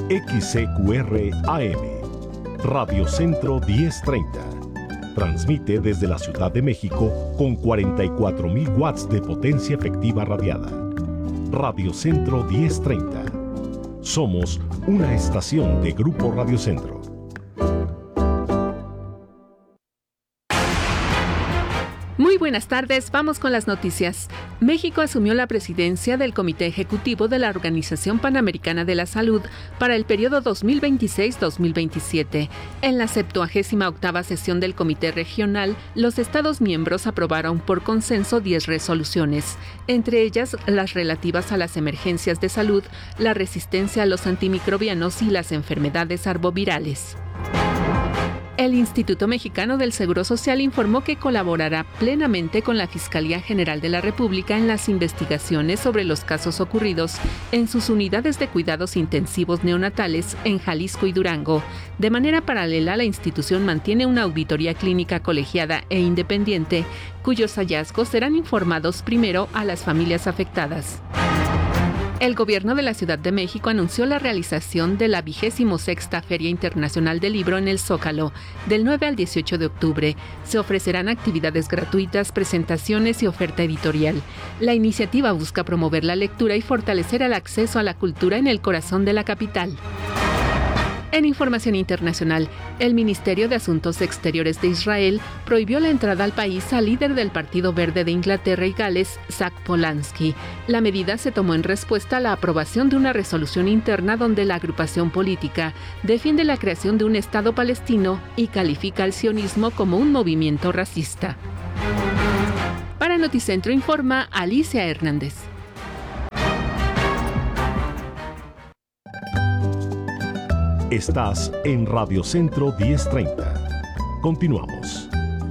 XCQR AM, Radio Centro 1030. Transmite desde la Ciudad de México con 44.000 watts de potencia efectiva radiada. Radio Centro 1030. Somos una estación de Grupo Radio Centro. Muy buenas tardes, vamos con las noticias. México asumió la presidencia del Comité Ejecutivo de la Organización Panamericana de la Salud para el periodo 2026-2027. En la 78ª sesión del Comité Regional, los Estados miembros aprobaron por consenso 10 resoluciones, entre ellas las relativas a las emergencias de salud, la resistencia a los antimicrobianos y las enfermedades arbovirales. El Instituto Mexicano del Seguro Social informó que colaborará plenamente con la Fiscalía General de la República en las investigaciones sobre los casos ocurridos en sus unidades de cuidados intensivos neonatales en Jalisco y Durango. De manera paralela, la institución mantiene una auditoría clínica colegiada e independiente, cuyos hallazgos serán informados primero a las familias afectadas. El gobierno de la Ciudad de México anunció la realización de la 26ª Feria Internacional del Libro en el Zócalo, del 9 al 18 de octubre. Se ofrecerán actividades gratuitas, presentaciones y oferta editorial. La iniciativa busca promover la lectura y fortalecer el acceso a la cultura en el corazón de la capital. En información internacional, el Ministerio de Asuntos Exteriores de Israel prohibió la entrada al país al líder del Partido Verde de Inglaterra y Gales, Zach Polanski. La medida se tomó en respuesta a la aprobación de una resolución interna donde la agrupación política defiende la creación de un Estado palestino y califica al sionismo como un movimiento racista. Para Noticentro informa Alicia Hernández. Estás en Radio Centro 1030. Continuamos.